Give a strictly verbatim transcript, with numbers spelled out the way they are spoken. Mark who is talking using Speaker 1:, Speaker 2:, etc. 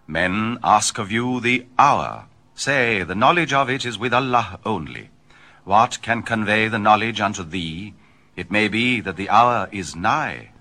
Speaker 1: Men ask of you the hour. Say, the knowledge of it is with Allah only. What can convey the knowledge unto thee? It may be that the hour is nigh.